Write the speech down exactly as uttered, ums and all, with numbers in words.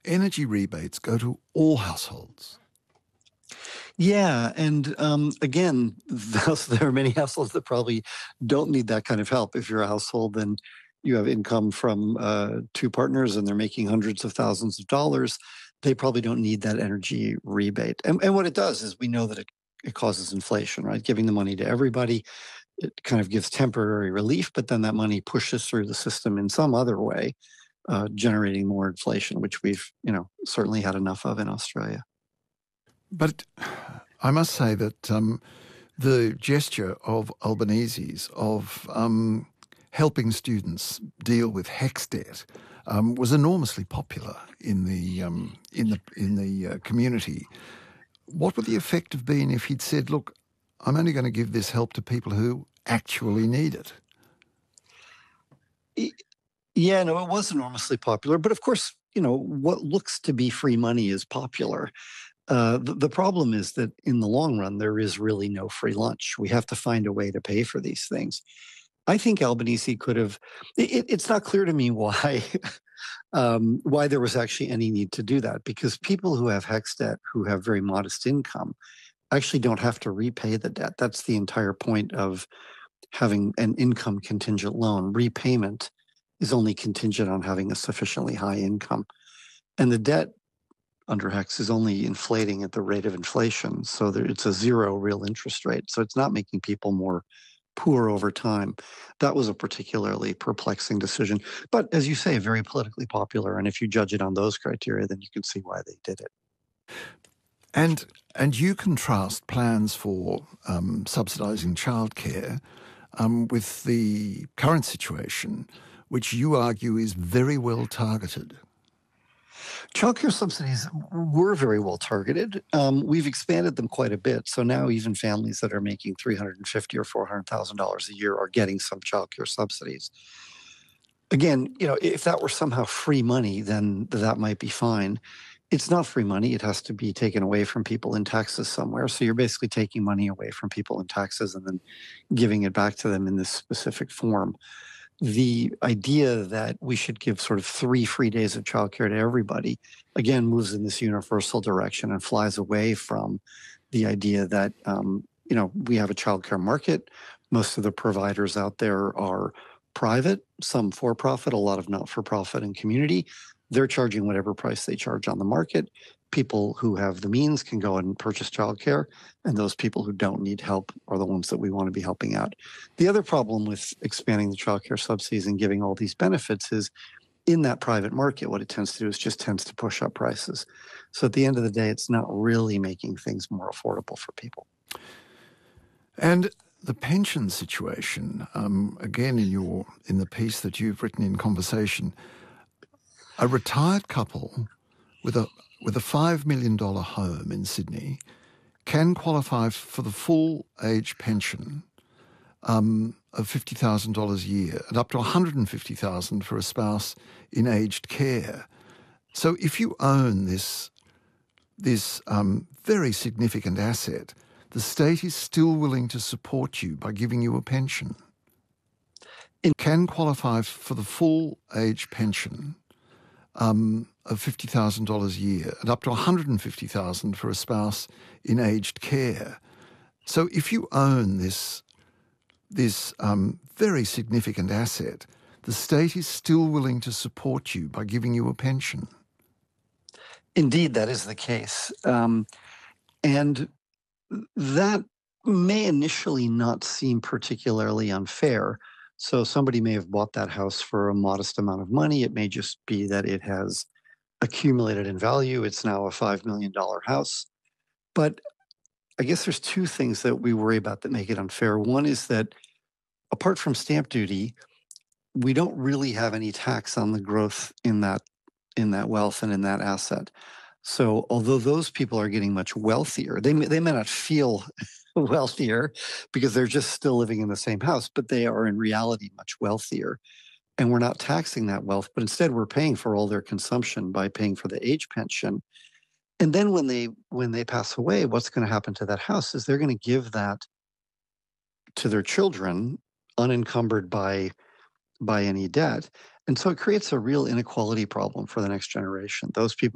energy rebates go to all households. Yeah, and um, again, thus, there are many households that probably don't need that kind of help. If you're a household, then you have income from uh, two partners and they're making hundreds of thousands of dollars. They probably don't need that energy rebate. And, and what it does is we know that it, it causes inflation, right? Giving the money to everybody, it kind of gives temporary relief, but then that money pushes through the system in some other way, uh, generating more inflation, which we've, you know, certainly had enough of in Australia. But I must say that um, the gesture of Albanese's of um, helping students deal with HECS debt um, was enormously popular in the um, in the in the uh, community. What would the effect have been if he'd said, "Look, I'm only going to give this help to people who actually need it"? Yeah, no, it was enormously popular. But of course, you know, what looks to be free money is popular. Uh, the, the problem is that in the long run, there is really no free lunch. We have to find a way to pay for these things. I think Albanese could have, it, it's not clear to me why, um, why there was actually any need to do that, because people who have HECS debt, who have very modest income, actually don't have to repay the debt. That's the entire point of having an income contingent loan. Repayment is only contingent on having a sufficiently high income. And the debt under HECS is only inflating at the rate of inflation. So there, it's a zero real interest rate. So it's not making people more poor over time. That was a particularly perplexing decision. But as you say, very politically popular. And if you judge it on those criteria, then you can see why they did it. And and you contrast plans for um, subsidising childcare um, with the current situation, which you argue is very well targeted. Childcare subsidies were very well targeted. Um, we've expanded them quite a bit. So now even families that are making three hundred fifty thousand dollars or four hundred thousand dollars a year are getting some childcare subsidies. Again, you know, if that were somehow free money, then that might be fine. It's not free money. It has to be taken away from people in taxes somewhere. So you're basically taking money away from people in taxes and then giving it back to them in this specific form. The idea that we should give sort of three free days of childcare to everybody, again, moves in this universal direction and flies away from the idea that, um, you know, we have a childcare market. Most of the providers out there are private, some for-profit, a lot of not-for-profit and community. They're charging whatever price they charge on the market. People who have the means can go and purchase childcare, and those people who don't need help are the ones that we want to be helping out. The other problem with expanding the childcare subsidies and giving all these benefits is in that private market, what it tends to do is just tends to push up prices. So at the end of the day, it's not really making things more affordable for people. And the pension situation, um, again, in your in the piece that you've written in Conversation, a retired couple with a with a five million dollars home in Sydney can qualify for the full age pension um, of fifty thousand dollars a year and up to one hundred fifty thousand dollars for a spouse in aged care. So if you own this, this um, very significant asset, the state is still willing to support you by giving you a pension. It can qualify for the full age pension um, of fifty thousand dollars a year and up to one hundred fifty thousand dollars for a spouse in aged care. So if you own this, this um, very significant asset, the state is still willing to support you by giving you a pension. Indeed, that is the case. Um, and that may initially not seem particularly unfair. So somebody may have bought that house for a modest amount of money. It may just be that it has accumulated in value. It's now a five million dollars house. But I guess there's two things that we worry about that make it unfair. One is that apart from stamp duty, we don't really have any tax on the growth in that in that wealth and in that asset. So although those people are getting much wealthier, they may, they may not feel wealthier because they're just still living in the same house, but they are in reality much wealthier. And we're not taxing that wealth, but instead we're paying for all their consumption by paying for the age pension. And then when they when they pass away, what's going to happen to that house is they're going to give that to their children unencumbered by by any debt. And so it creates a real inequality problem for the next generation. Those people